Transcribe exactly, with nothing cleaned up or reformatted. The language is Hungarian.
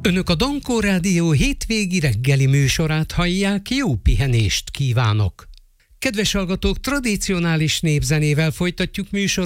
Önök a Dankó Rádió hétvégi reggeli műsorát hallják, jó pihenést kívánok! Kedves hallgatók, tradicionális népzenével folytatjuk műsor